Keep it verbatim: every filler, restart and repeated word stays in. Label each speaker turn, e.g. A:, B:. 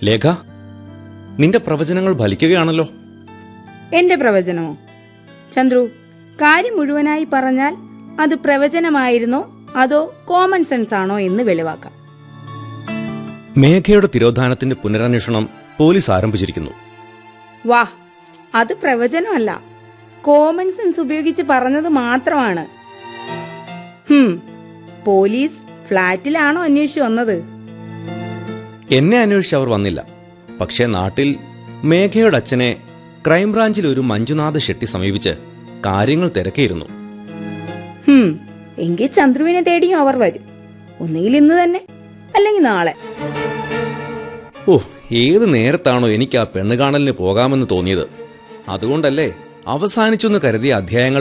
A: ലേഖ, നിന്റെ പ്രവചനങ്ങൾ ഫലിക്കുകയാണല്ലോ.
B: എന്റെ പ്രവചനമോ? ചന്ദ്രു, കാര്യം മുഴുവനായി പറഞ്ഞാൽ അത് പ്രവചനമായിരുന്നോ അതോ കോമൺ സെൻസ് ആണോ എന്ന് വെളിവാക്കാം.
A: മേഘയുടെ തിരോധാനത്തിന്റെ പുനരന്വേഷണം പോലീസ് ആരംഭിച്ചിരിക്കുന്നു.
B: വാ, അത് പ്രവചനമല്ല, കോമൺ സെൻസ് ഉപയോഗിച്ച് പറഞ്ഞത് മാത്രമാണ്. ഹും പോലീസ് ഫ്ളാറ്റിലാണോ അന്വേഷിച്ചു വന്നത്?
A: എന്നെ അന്വേഷിച്ച് അവർ വന്നില്ല. പക്ഷേ നാട്ടിൽ മേഘയുടെ അച്ഛനെ ക്രൈംബ്രാഞ്ചിൽ ഒരു മഞ്ജുനാഥ ഷെട്ടി സമീപിച്ച് കാര്യങ്ങൾ തിരക്കിയിരുന്നു.
B: ഹും എങ്കിൽ ചന്ദ്രുവിനെ തേടിയും അവർ വരും. ഒന്നുകിൽ ഇന്ന് തന്നെ, അല്ലെങ്കിൽ നാളെ.
A: ഓ, ഏത് നേരത്താണോ എനിക്ക് ആ പെണ്ണുകാണലിന് പോകാമെന്ന് തോന്നിയത്. അതുകൊണ്ടല്ലേ അവസാനിച്ചെന്ന് കരുതിയ അധ്യായങ്ങൾ